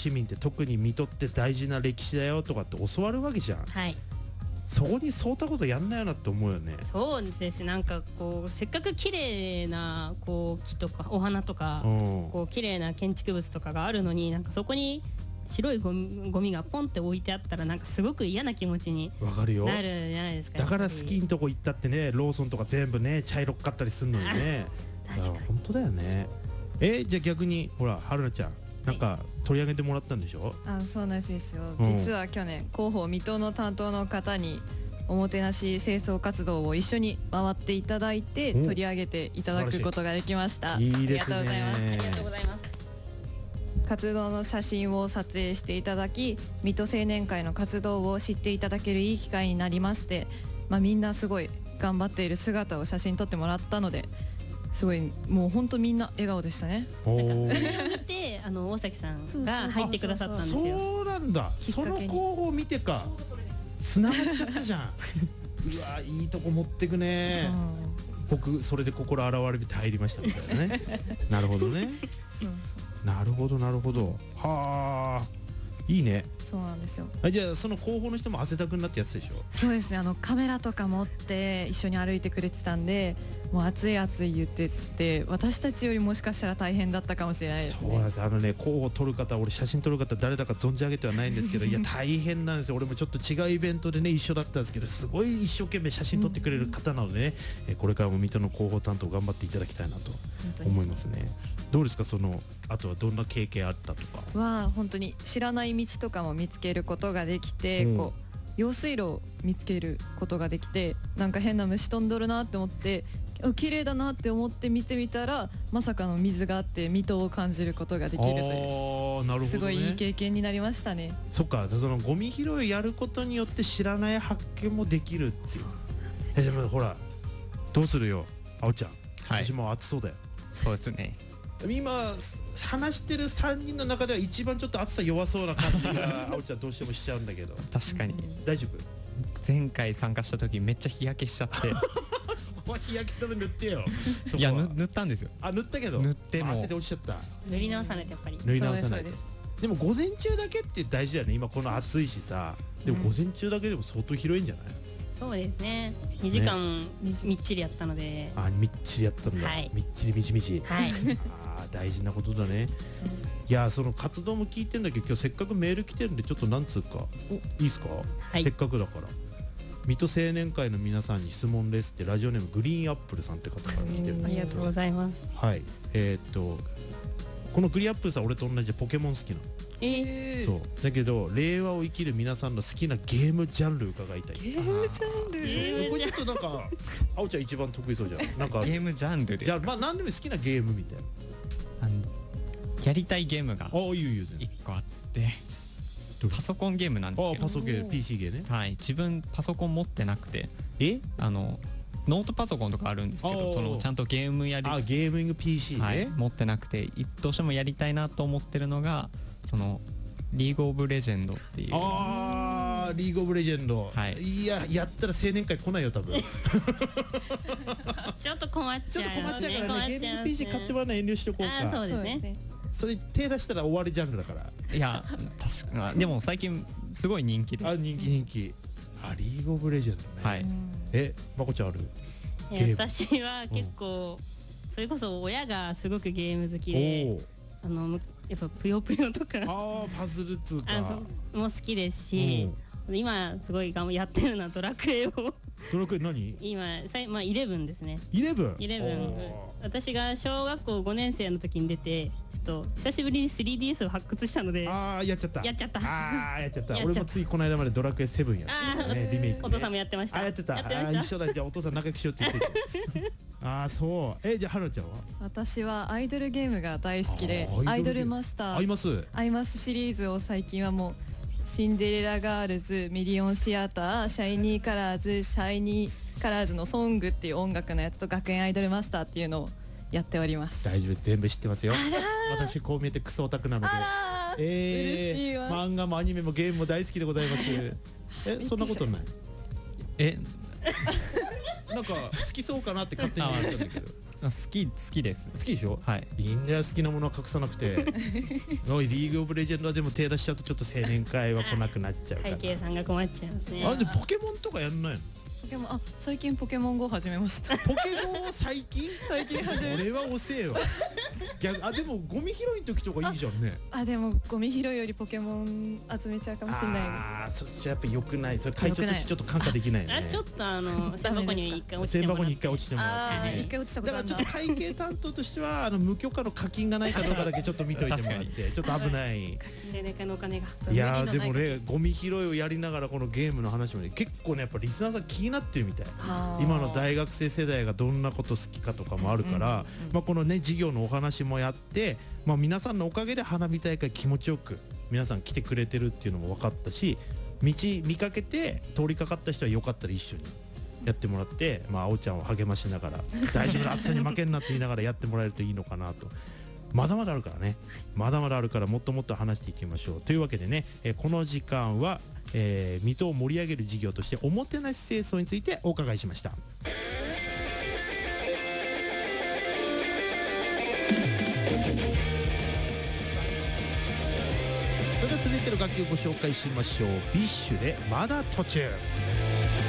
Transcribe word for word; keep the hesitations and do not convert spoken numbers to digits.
市民って特に水戸って大事な歴史だよとかって教わるわけじゃん。 はい。 そこにそうたことやんないよなって思うよね。 そうですね。なんかこうせっかく綺麗なこう木とかお花とか、うん、こう綺麗な建築物とかがあるのに、なんかそこに白いゴミ、ゴミがポンって置いてあったらなんかすごく嫌な気持ちになるじゃないですか。 だからスキーのとこ行ったってね、ローソンとか全部ね茶色かったりするのにね。確かに本当だよね。えー、じゃあ逆にほら春菜ちゃんなんか取り上げてもらったんでしょ。 あ、そうなんですよ、うん、実は去年広報水戸の担当の方におもてなし清掃活動を一緒に回っていただいて取り上げていただくことができました。 いいですね。 ありがとうございます。 ありがとうございます。 活動の写真を撮影していただき、水戸青年会の活動を知っていただけるいい機会になりまして、まあ、みんなすごい頑張っている姿を写真撮ってもらったので、すごいもう本当みんな笑顔でしたね。 なんかそれを見てあの大崎さんが入ってくださったんですよ。 そうなんだ。その候補を見てかつながっちゃったじゃん。うわいいとこ持ってくね。僕それで心洗われて入りましたみたいなね。なるほどね。 そうそうなるほどなるほど。はあいいね。 そうなんですよ。 あ、じゃあその広報の人も汗だくになってやつでしょ。 そうですね。あのカメラとか持って一緒に歩いてくれてたんで、もう暑い暑い言ってって私たちよりもしかしたら大変だったかもしれないですね。 そうなんです。あのね広報撮る方、俺写真撮る方誰だか存じ上げてはないんですけどいや大変なんですよ。俺もちょっと違うイベントでね一緒だったんですけど、すごい一生懸命写真撮ってくれる方なのでね、うん、これからも水戸の広報担当頑張っていただきたいなと思いますね。どうですか、そのあとはどんな経験あったとかは。本当に知らない道とかも見つけることができて、うん、こう用水路を見つけることができて、なんか変な虫飛んどるなって思って綺麗だなって思って見てみたら、まさかの水があって水戸を感じることができるという。あ、なるほどね。すごいいい経験になりましたね。 そっか、そのゴミ拾いやることによって知らない発見もできるっていう。えでもほらどうするよあおちゃん、はい、私も暑そうだよ。 そうですね。 今話してるさんにんの中では一番ちょっと暑さ弱そうな感じがあおちゃんどうしてもしちゃうんだけど。 確かに大丈夫。 前回参加した時めっちゃ日焼けしちゃってそこは日焼け止め塗ってよ。 いや塗ったんですよ。 あ塗ったけど塗っても汗で落ちちゃった。 塗り直さないとやっぱり塗り直さないと。でも午前中だけって大事だよね。今この暑いしさ。でも午前中だけでも相当広いんじゃない？ そうですね。にじかんみっちりやったので。 あみっちりやったんだ。みっちりみちみち。 はい。 あ大事なことだね。いやその活動も聞いてんだけど、今日せっかくメール来てるんでちょっとなんつうかいいですか？せっかくだから。水戸青年会の皆さんに質問ですってラジオネームグリーンアップルさんって方から来てるんですけど。 ありがとうございます。 はい。えっとこのグリーンアップルさん俺と同じでポケモン好きなの。 えー、 そうだけど令和を生きる皆さんの好きなゲームジャンル伺いたい。 ゲームジャンル。 そうこれちょっとなんかあおちゃん一番得意そうじゃん。なんかゲームジャンルですか。 じゃあまあ何でも好きなゲームみたいな。 あのやりたいゲームがいっこあって、パソコンゲームなんですけど。 あパソゲー ピーシー ゲーね。 はい。自分パソコン持ってなくて、えあのノートパソコンとかあるんですけど、そのちゃんとゲームやりあゲーミング ピーシー ね、 はい、持ってなくてどうしてもやりたいなと思ってるのがそのリーグオブレジェンドっていう。 あーリーグオブレジェンド、はい、いややったら青年会来ないよ多分ちょっと困っちゃう、ね、 ちょっと困っちゃうからね。ゲーミング ピーシー 買ってもらうの遠慮しておこうか。 あそうですね。 それ手出したら終わりジャンルだから。 いや確かでも最近すごい人気で。 あ人気人気。あリーグオブレジェンドね。 はい。 えまこちゃんある？ 私は結構それこそ親がすごくゲーム好きで、あのやっぱぷよぷよとかあパズルつうかも好きですし、今すごいやってるのはドラクエをドラクエ何？ 今まあイレブンですね。 イレブン？ イレブン。私が小学校ごねん生の時に出て、ちょっと久しぶりに スリーディーエス を発掘したので。 ああやっちゃった。 やっちゃった。 ああやっちゃった。俺もついこの間までドラクエセブンやったね、リメイク。 お父さんもやってました。 あやってた。あ一緒だ。じゃあお父さん仲良くしようって言ってて。ああそうえじゃあはるちゃんは？ 私はアイドルゲームが大好きで、アイドルマスターアイマスアイマスシリーズを最近はもうシンデレラガールズ、ミリオンシアター、シャイニーカラーズ、シャイニーカラーズのソングっていう音楽のやつと学園アイドルマスターっていうのをやっております。 大丈夫です、全部知ってますよ。私こう見えてクソオタクなので、 あえー、嬉しいわ。漫画もアニメもゲームも大好きでございます。えそんなことない？ えなんか好きそうかなって勝手に思ったんだけど好き好きです。 好きでしょ。 はい。 いいんだよ、好きなものは隠さなくておいリーグオブレジェンドでも手出しちゃうとちょっと青年会は来なくなっちゃうから会計さんが困っちゃいますね。 あでポケモンとかやんないの。 ポケモンあ最近ポケモン ゴー 始めました。 ポケモンを最近最近始めそれは遅えわ逆あでもゴミ拾いの時とかいいじゃんね。 あでもゴミ拾いよりポケモン集めちゃうかもしれない。 ああそっちはやっぱ良くない。それ会長としてちょっと感化できないね。 あちょっとあの千箱に一回落ちて千もらって。 箱に一回落ちてもらってね。 一回落ちたこだとあるな。 からちょっと会計担当としてはあの無許可の課金がないかどうかだけちょっと見といてもらってちょっと危ない。 青年会のお金が。 いやーでもねゴミ拾いをやりながらこのゲームの話もね結構ねやっぱリスナーさん気になってるみたい。今の大学生世代がどんなこと好きかとかもあるから、まあこのね授業のお話もやって、まあ皆さんのおかげで花火大会気持ちよく皆さん来てくれてるっていうのも分かったし、道見かけて通りかかった人はよかったら一緒にやってもらって、まああおちゃんを励ましながら大丈夫だ暑さに負けんなって言いながらやってもらえるといいのかなと。まだまだあるからね、まだまだあるからもっともっと話していきましょうというわけでね、えこの時間はえー、水戸を盛り上げる事業としておもてなし清掃についてお伺いしました。それでは続いての楽曲をご紹介しましょう。ビッシュでまだ途中。